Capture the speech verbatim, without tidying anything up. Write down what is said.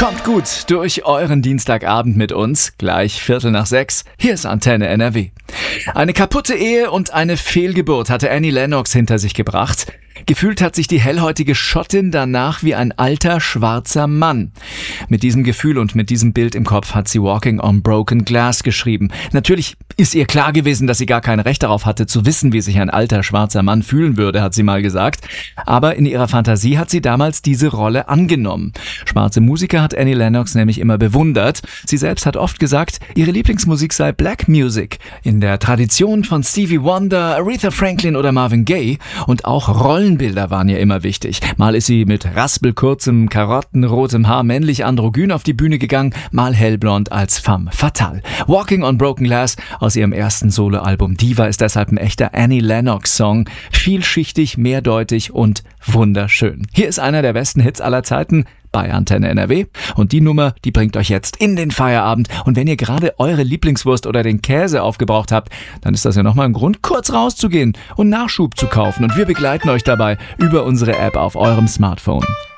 Kommt gut durch euren Dienstagabend mit uns. Gleich Viertel nach sechs. Hier ist Antenne N R W. Eine kaputte Ehe und eine Fehlgeburt hatte Annie Lennox hinter sich gebracht. Gefühlt hat sich die hellhäutige Schottin danach wie ein alter, schwarzer Mann. Mit diesem Gefühl und mit diesem Bild im Kopf hat sie Walking on Broken Glass geschrieben. Natürlich ist ihr klar gewesen, dass sie gar kein Recht darauf hatte, zu wissen, wie sich ein alter, schwarzer Mann fühlen würde, hat sie mal gesagt. Aber in ihrer Fantasie hat sie damals diese Rolle angenommen. Schwarze Musiker hat Annie Lennox nämlich immer bewundert. Sie selbst hat oft gesagt, ihre Lieblingsmusik sei Black Music. In der Tradition von Stevie Wonder, Aretha Franklin oder Marvin Gaye. Und auch Rollenbilder waren ja immer wichtig. Mal ist sie mit raspelkurzem, karottenrotem Haar männlich androgyn auf die Bühne gegangen, mal hellblond als femme fatale. Walking on Broken Glass aus ihrem ersten Soloalbum Diva ist deshalb ein echter Annie Lennox-Song. Vielschichtig, mehrdeutig und wunderschön. Hier ist einer der besten Hits aller Zeiten bei Antenne N R W. Und die Nummer, die bringt euch jetzt in den Feierabend. Und wenn ihr gerade eure Lieblingswurst oder den Käse aufgebraucht habt, dann ist das ja nochmal ein Grund, kurz rauszugehen und Nachschub zu kaufen. Und wir begleiten euch dabei über unsere App auf eurem Smartphone.